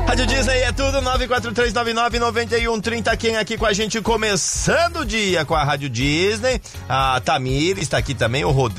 Rádio Disney é tudo, 943999130. Quem aqui com a gente começando o dia com a Rádio Disney? A Tamir está aqui também, o Rodrigo.